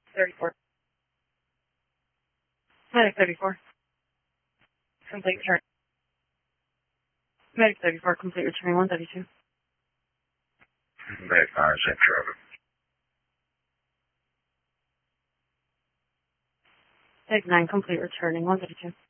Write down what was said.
34. Medic 34. Complete return. Medic 34, complete returning 132. Medic 9, same traffic. Medic 9, complete returning 132.